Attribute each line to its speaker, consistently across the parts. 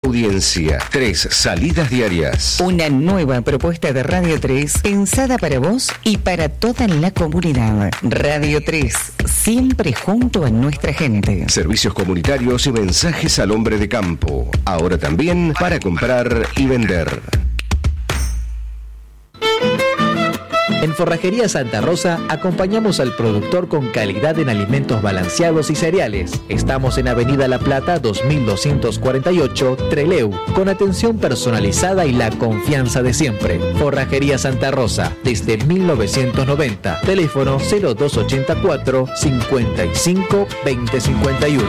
Speaker 1: audiencia, 3 salidas diarias.
Speaker 2: Una nueva propuesta de Radio 3 pensada para vos y para toda la comunidad. Radio 3, siempre junto a nuestra gente.
Speaker 1: Servicios comunitarios y mensajes al hombre de campo. Ahora también para comprar y vender.
Speaker 3: En Forrajería Santa Rosa acompañamos al productor con calidad en alimentos balanceados y cereales. Estamos en Avenida La Plata 2248, Trelew, con atención personalizada y la confianza de siempre. Forrajería Santa Rosa, desde 1990. Teléfono 0284 55 2051.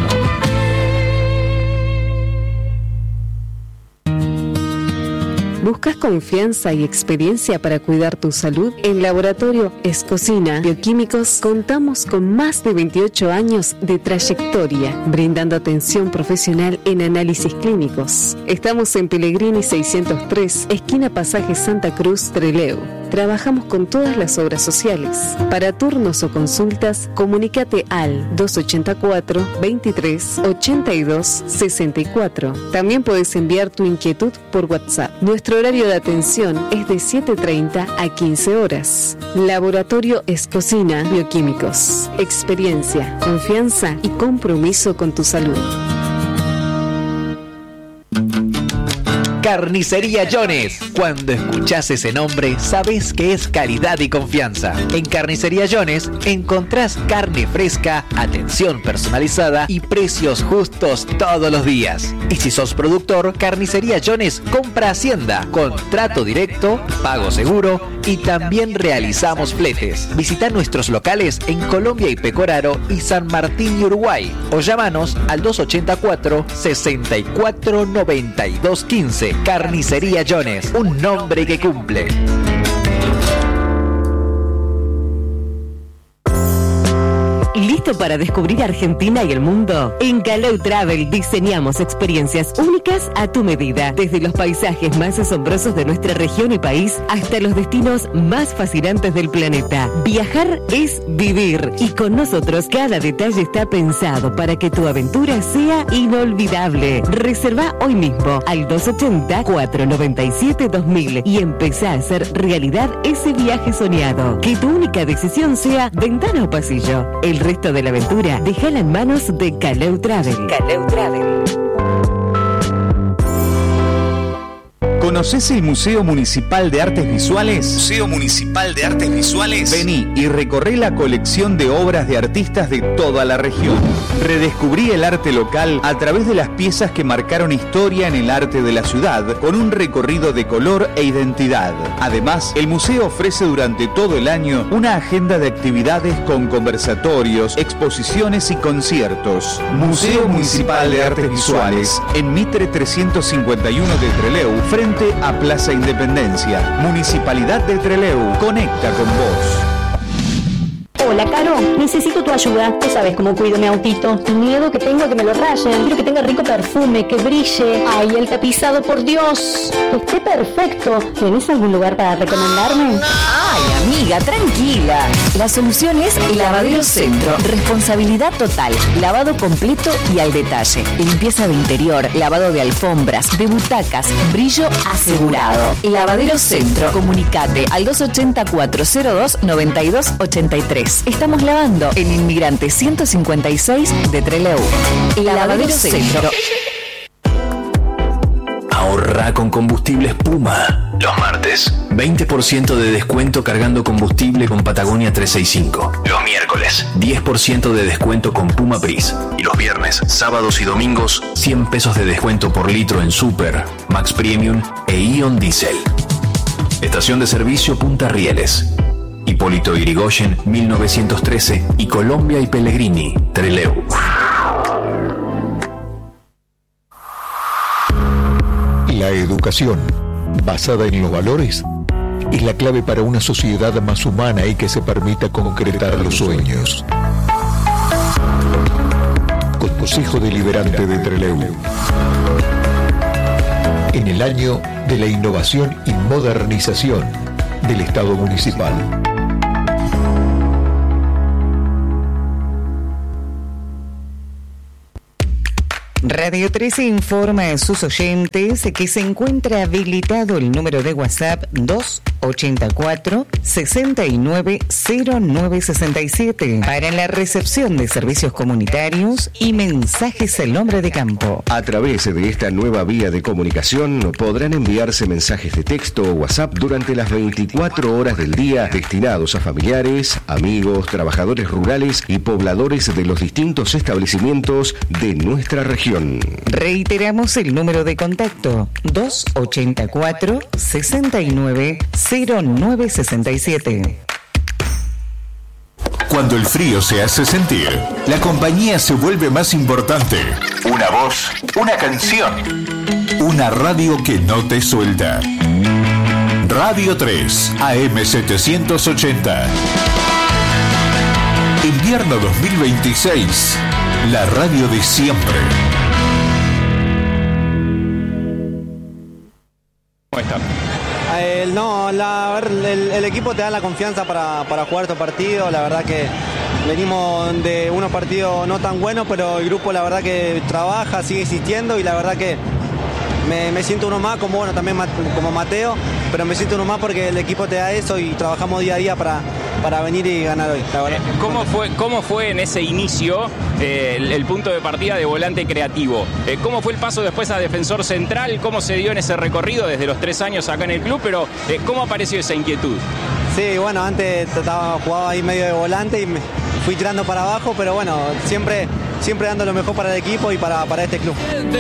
Speaker 4: ¿Buscas confianza y experiencia para cuidar tu salud? En Laboratorio Escocina Bioquímicos contamos con más de 28 años de trayectoria, brindando atención profesional en análisis clínicos. Estamos en Pellegrini 603, esquina Pasaje Santa Cruz, Trelew. Trabajamos con todas las obras sociales. Para turnos o consultas, comunícate al 284 23 82 64. También puedes enviar tu inquietud por WhatsApp. Nuestro horario de atención es de 7:30 a 15 horas. Laboratorio Escocina Bioquímicos. Experiencia, confianza y compromiso con tu salud.
Speaker 3: Carnicería Jones. Cuando escuchás ese nombre, sabés que es calidad y confianza. En Carnicería Jones encontrás carne fresca, atención personalizada y precios justos todos los días. Y si sos productor, Carnicería Jones compra Hacienda, contrato directo, pago seguro y también realizamos fletes. Visita nuestros locales en Colombia y Pecoraro y San Martín y Uruguay. O llámanos al 284 64 92 15. Carnicería Jones, un nombre que cumple.
Speaker 5: ¿Listo para descubrir Argentina y el mundo? En Caleu Travel diseñamos experiencias únicas a tu medida, desde los paisajes más asombrosos de nuestra región y país hasta los destinos más fascinantes del planeta. Viajar es vivir y con nosotros cada detalle está pensado para que tu aventura sea inolvidable. Reserva hoy mismo al 280-497-2000 y empezá a hacer realidad ese viaje soñado. Que tu única decisión sea ventana o pasillo. El resto de la aventura, déjala en manos de Caleu Travel. Caleu Travel.
Speaker 6: ¿Conocés el Museo Municipal de Artes Visuales? Museo Municipal de Artes Visuales. Vení y recorré la colección de obras de artistas de toda la región. Redescubrí el arte local a través de las piezas que marcaron historia en el arte de la ciudad, con un recorrido de color e identidad. Además, el museo ofrece durante todo el año una agenda de actividades con conversatorios, exposiciones y conciertos. Museo Municipal de Artes Visuales, en Mitre 351 de Trelew, frente a Plaza Independencia. Municipalidad de Trelew, conecta con vos.
Speaker 7: Hola, Caro, necesito tu ayuda. Tú sabes cómo cuido mi autito. El miedo que tengo a que me lo rayen. Quiero que tenga rico perfume, que brille. Ay, el tapizado, por Dios. Que esté perfecto. ¿Tenés algún lugar para recomendarme?
Speaker 8: Ay, amiga, tranquila. La solución es Lavadero Centro. Responsabilidad total. Lavado completo y al detalle. Limpieza de interior, lavado de alfombras, de butacas, brillo asegurado. Lavadero Centro. Comunicate al 280-402-9283. Estamos lavando en Inmigrante 156 de Trelew. Lavadero Centro.
Speaker 9: Ahorra con combustibles Puma. Los martes, 20% de descuento cargando combustible con Patagonia 365. Los miércoles, 10% de descuento con Puma Pris. Y los viernes, sábados y domingos, 100 pesos de descuento por litro en Super, Max Premium e Ion Diesel. Estación de servicio Punta Rieles. Hipólito Yrigoyen, 1913 y Colombia y Pellegrini, Trelew.
Speaker 10: La educación, basada en los valores, es la clave para una sociedad más humana y que se permita concretar los sueños. Consejo Deliberante de Trelew. En el año de la innovación y modernización del Estado municipal.
Speaker 2: Radio 13 informa a sus oyentes que se encuentra habilitado el número de WhatsApp 284-690967 para la recepción de servicios comunitarios y mensajes al hombre de campo.
Speaker 1: A través de esta nueva vía de comunicación podrán enviarse mensajes de texto o WhatsApp durante las 24 horas del día destinados a familiares, amigos, trabajadores rurales y pobladores de los distintos establecimientos de nuestra región.
Speaker 2: Reiteramos el número de contacto 284-690967.
Speaker 11: Cuando el frío se hace sentir, la compañía se vuelve más importante. Una voz, una canción, una radio que no te suelta. Radio 3, AM 780. Invierno 2026, la radio de siempre.
Speaker 12: ¿Cómo está? El equipo te da la confianza para jugar tu partido. La verdad que venimos de unos partidos no tan buenos, pero el grupo la verdad que trabaja, sigue insistiendo y la verdad que me siento uno más, como bueno también como Mateo, pero me siento uno más porque el equipo te da eso y trabajamos día a día para venir y ganar hoy, la verdad.
Speaker 13: ¿Cómo fue en ese inicio el punto de partida de volante creativo? ¿Cómo fue el paso después a defensor central? ¿Cómo se dio en ese recorrido desde los 3 años acá en el club? Pero ¿cómo apareció esa inquietud?
Speaker 12: Sí, bueno, antes jugaba ahí medio de volante y me fui tirando para abajo, pero bueno, siempre dando lo mejor para el equipo y para este club.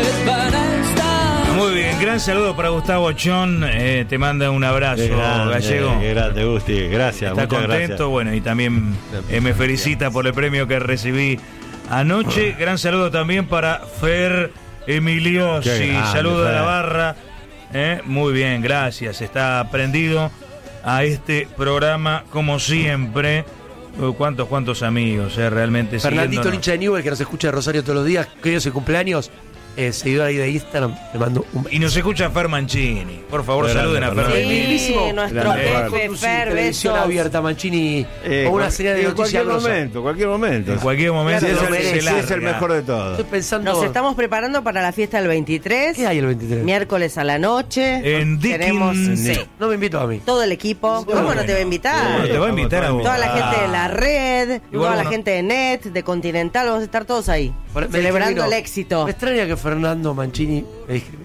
Speaker 14: Muy bien, gran saludo para Gustavo Chon, te manda un abrazo, Gallego.
Speaker 15: Qué grande, Gusti, gracias.
Speaker 14: Está contento, gracias. Bueno, y también me felicita por el premio que recibí anoche. Gran saludo también para Fer Emiliosi, saludo de la barra. Muy bien, gracias, está prendido a este programa como siempre. ¿Cuántos amigos, realmente?
Speaker 16: Fernandito, el hincha de Newell, que nos escucha de Rosario todos los días, que hoy es cumpleaños. Seguidor ahí de Instagram, le mando un...
Speaker 14: Y nos escucha Fer Mancini. Por favor, saluden a Fer Mancini.
Speaker 16: Sí, nuestro jefe, Fer, televisión abierta, Mancini, o una serie de noticias.
Speaker 15: Cualquier momento.
Speaker 14: En cualquier momento.
Speaker 15: Es el mejor de todos.
Speaker 16: Estoy pensando...
Speaker 17: Nos estamos preparando para la fiesta del 23.
Speaker 16: ¿Qué hay el 23?
Speaker 17: Miércoles a la noche.
Speaker 14: En Dickens.
Speaker 17: Sí.
Speaker 16: No me invito a mí.
Speaker 17: Todo el equipo. ¿Cómo no te va a invitar?
Speaker 14: Te va a invitar a vos.
Speaker 17: Toda la gente de la red, toda la gente de NET, de Continental, vamos a estar todos ahí. Celebrando el éxito.
Speaker 16: Me extraña que Fernando Mancini me discrimine.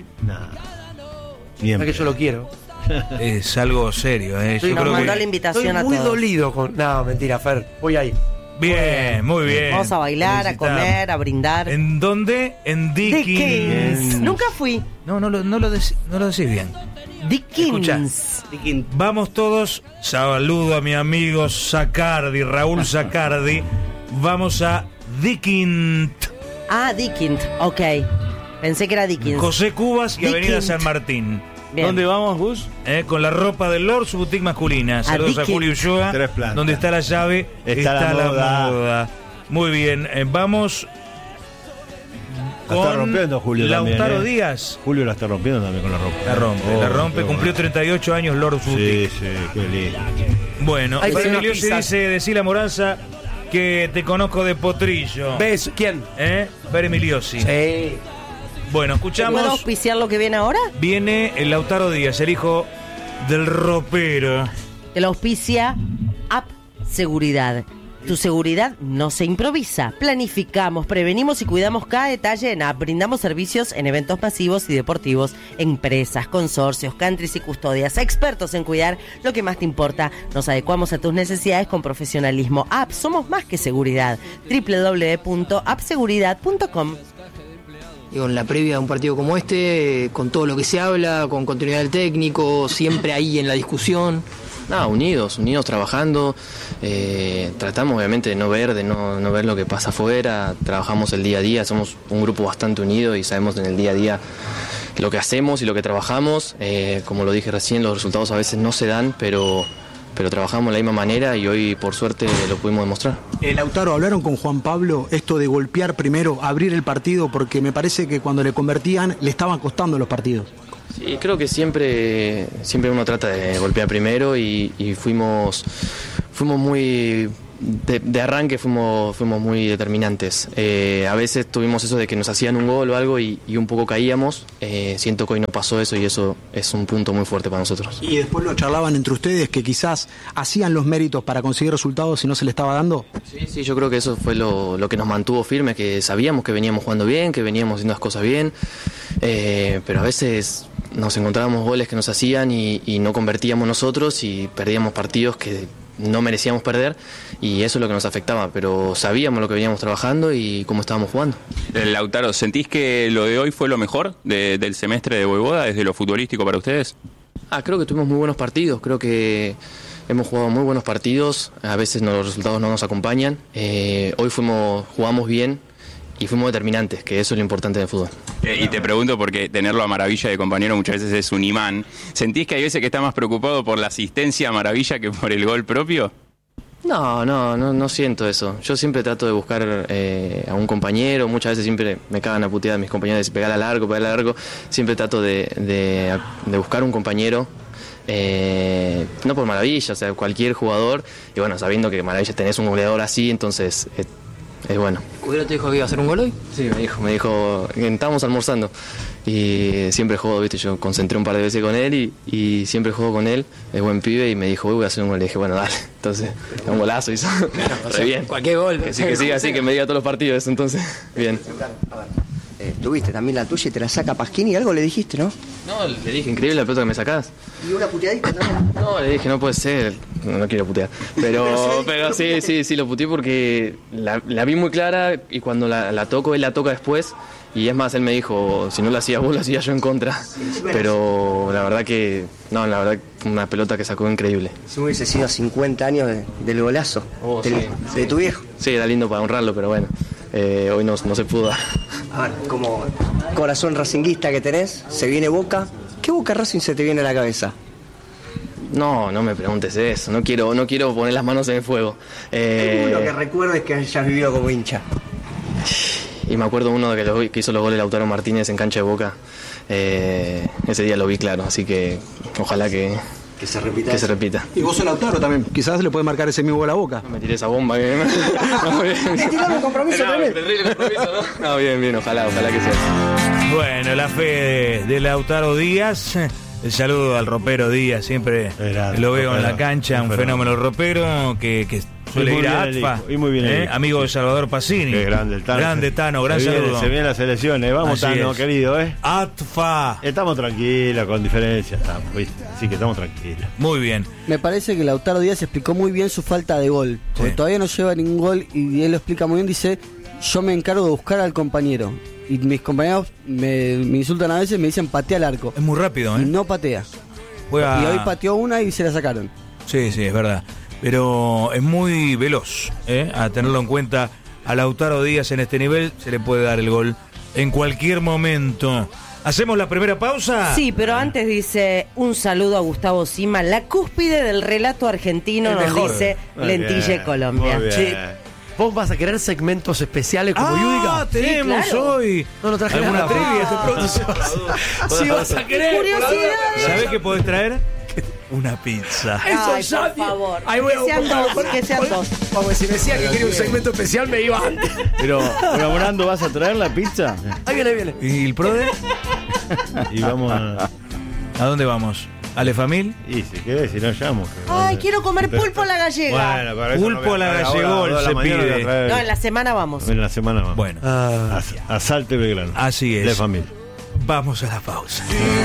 Speaker 16: Es que yo lo quiero.
Speaker 14: Es algo serio,
Speaker 17: Yo nos mandó la invitación a todos.
Speaker 16: Estoy muy dolido con... No, mentira, Fer. Voy ahí.
Speaker 14: Bien, muy bien.
Speaker 17: Vamos a bailar, a comer, a brindar.
Speaker 14: ¿En dónde? En Dickens.
Speaker 17: Nunca fui.
Speaker 14: No lo decís bien.
Speaker 17: Dickens.
Speaker 14: Vamos todos. Saludo a mi amigo Sacardi, Raúl Sacardi. Vamos a Dickens.
Speaker 17: Ah, Dickens, ok. Pensé que era Dickens.
Speaker 14: José Cubas y Avenida San Martín.
Speaker 15: Bien. ¿Dónde vamos, Gus?
Speaker 14: Con la ropa de Lord, su boutique masculina. Saludos a Julio Ulloa.
Speaker 15: 3 plantas.
Speaker 14: Donde está la llave, está la moda. Muy bien, vamos con...
Speaker 15: La está rompiendo Julio
Speaker 14: Lautaro
Speaker 15: también,
Speaker 14: Díaz.
Speaker 15: Julio la está rompiendo también con la ropa.
Speaker 14: La rompe. Cumplió 38 años Lord Boutique.
Speaker 15: Sí, qué lindo.
Speaker 14: Bueno, Emilio se dice de Sila Moranza que te conozco de Potrillo.
Speaker 16: ¿Ves? ¿Quién?
Speaker 14: Fer Emiliosi.
Speaker 16: Sí.
Speaker 14: Bueno, escuchamos.
Speaker 17: ¿Puedo auspiciar lo que viene ahora?
Speaker 14: Viene el Lautaro Díaz, el hijo del ropero.
Speaker 17: Te lo auspicia App Seguridad. Tu seguridad no se improvisa. Planificamos, prevenimos y cuidamos cada detalle en App. Brindamos servicios en eventos masivos y deportivos, empresas, consorcios, countries y custodias. Expertos en cuidar lo que más te importa. Nos adecuamos a tus necesidades con profesionalismo. App, somos más que seguridad. www.appseguridad.com.
Speaker 18: En la previa de un partido como este, con todo lo que se habla, con continuidad del técnico, siempre ahí en la discusión.
Speaker 19: Unidos trabajando, tratamos obviamente de no ver lo que pasa afuera, trabajamos el día a día, somos un grupo bastante unido y sabemos en el día a día lo que hacemos y lo que trabajamos, como lo dije recién, los resultados a veces no se dan, pero trabajamos de la misma manera y hoy por suerte lo pudimos demostrar.
Speaker 20: Lautaro, ¿hablaron con Juan Pablo esto de golpear primero, abrir el partido? Porque me parece que cuando le convertían le estaban costando los partidos.
Speaker 19: Sí, creo que siempre uno trata de golpear primero y fuimos muy de arranque fuimos muy determinantes. A veces tuvimos eso de que nos hacían un gol o algo y un poco caíamos. Siento que hoy no pasó eso y eso es un punto muy fuerte para nosotros.
Speaker 20: Y después lo charlaban entre ustedes que quizás hacían los méritos para conseguir resultados y no se le estaba dando.
Speaker 19: Sí, yo creo que eso fue lo que nos mantuvo firmes, que sabíamos que veníamos jugando bien, que veníamos haciendo las cosas bien, pero a veces nos encontrábamos goles que nos hacían y no convertíamos nosotros y perdíamos partidos que no merecíamos perder y eso es lo que nos afectaba, pero sabíamos lo que veníamos trabajando y cómo estábamos jugando.
Speaker 13: Lautaro, ¿sentís que lo de hoy fue lo mejor del semestre de Voivoda desde lo futbolístico para ustedes?
Speaker 19: Creo que tuvimos muy buenos partidos, creo que hemos jugado muy buenos partidos, a veces los resultados no nos acompañan, hoy jugamos bien y fuimos determinantes, que eso es lo importante del fútbol.
Speaker 13: Y te pregunto porque tenerlo a Maravilla de compañero muchas veces es un imán. ¿Sentís que hay veces que está más preocupado por la asistencia a Maravilla que por el gol propio?
Speaker 19: No siento eso. Yo siempre trato de buscar a un compañero, muchas veces siempre me cagan a putear mis compañeros de pegar al arco. Siempre trato de buscar un compañero. No por Maravilla, o sea, cualquier jugador. Y bueno, sabiendo que Maravilla tenés un goleador así, entonces es bueno.
Speaker 18: ¿Escudero te dijo que iba a hacer un gol hoy?
Speaker 19: Sí, me dijo, estábamos almorzando y siempre juego, viste, yo concentré un par de veces con él y siempre juego con él, es buen pibe y me dijo, voy a hacer un gol, le dije, bueno, dale, entonces, un golazo hizo, re bien.
Speaker 18: Cualquier gol.
Speaker 19: Que siga así, que me diga todos los partidos, entonces, bien.
Speaker 21: Tuviste también la tuya y te la saca Pasquini, algo le dijiste, ¿no?
Speaker 19: No, le dije, increíble la pelota que me sacás.
Speaker 21: ¿Y una puteadita también?
Speaker 19: No, le dije, no puede ser, no quiero putear. Pero sí, lo puteé porque la vi muy clara y cuando la toco, él la toca después. Y es más, él me dijo, si no la hacías vos, la hacía yo en contra. Pero la verdad una pelota que sacó increíble.
Speaker 21: Si hubiese sido 50 años del golazo de tu viejo.
Speaker 19: Sí, era lindo para honrarlo, pero bueno, hoy no se pudo dar.
Speaker 21: A ver, como corazón racinguista que tenés, se viene Boca. ¿Qué Boca Racing se te viene a la cabeza?
Speaker 19: No me preguntes eso, no quiero poner las manos en el fuego.
Speaker 21: ¿Alguno que recuerdes que hayas vivido como hincha?
Speaker 19: Y me acuerdo uno que hizo los goles Lautaro Martínez en cancha de Boca. Ese día lo vi claro, así que ojalá que se repita.
Speaker 20: Y vos sos Lautaro también, quizás le puede marcar ese mismo gol a Boca.
Speaker 19: No me tiré esa bomba.
Speaker 21: ¿Te tiraron un compromiso también?
Speaker 19: No, bien, ojalá que sea.
Speaker 14: Bueno, la fe de Lautaro Díaz. El saludo al ropero Díaz, siempre lo veo en la cancha, un fenómeno ropero que suele ir a ATFA,
Speaker 15: y muy bien
Speaker 14: amigo de Salvador Pacini.
Speaker 15: Qué grande el Tano.
Speaker 14: Grande Tano, gran saludo.
Speaker 15: Se vienen las elecciones, vamos
Speaker 14: Así
Speaker 15: Tano,
Speaker 14: es.
Speaker 15: querido,
Speaker 14: ATFA.
Speaker 15: Estamos tranquilos, con diferencia estamos, ¿viste? Así que estamos tranquilos.
Speaker 14: Muy bien.
Speaker 21: Me parece que Lautaro Díaz explicó muy bien su falta de gol, porque todavía no lleva ningún gol y él lo explica muy bien, dice, yo me encargo de buscar al compañero. Y mis compañeros me insultan a veces, me dicen patea al arco.
Speaker 14: Es muy rápido,
Speaker 21: Y no patea. Y hoy pateó una y se la sacaron.
Speaker 14: Sí, es verdad. Pero es muy veloz, a tenerlo en cuenta. A Lautaro Díaz en este nivel se le puede dar el gol en cualquier momento. ¿Hacemos la primera pausa?
Speaker 17: Sí, pero antes dice un saludo a Gustavo Sima, la cúspide del relato argentino, nos dice Lentille Colombia.
Speaker 16: Sí. ¿Vos vas a querer segmentos especiales como Yudica?
Speaker 14: Tenemos
Speaker 17: sí, claro.
Speaker 14: hoy.
Speaker 16: No traje
Speaker 14: ¿Alguna
Speaker 16: nada.
Speaker 14: trivia?
Speaker 16: Si vas a querer.
Speaker 14: ¿Sabés qué podés traer? Una pizza.
Speaker 17: Ay, por favor.
Speaker 16: Ahí voy
Speaker 17: que sean dos.
Speaker 16: Porque si me decía que quería un segmento especial, me iba antes.
Speaker 15: Pero, Morando, ¿vas a traer la pizza?
Speaker 16: Ahí viene.
Speaker 14: ¿Y el PRODE?
Speaker 15: Y vamos
Speaker 14: ¿A dónde vamos? ¿Ale Famil?
Speaker 15: Y si querés, si no llamo.
Speaker 17: Ay, quiero comer pulpo a la gallega.
Speaker 15: Bueno, para eso
Speaker 14: Pulpo a la gallegol se pide.
Speaker 17: No, en la semana vamos.
Speaker 15: En la semana vamos.
Speaker 14: Bueno.
Speaker 15: A Salte Belgrano.
Speaker 14: Así es.
Speaker 15: De familia.
Speaker 14: Vamos a la pausa.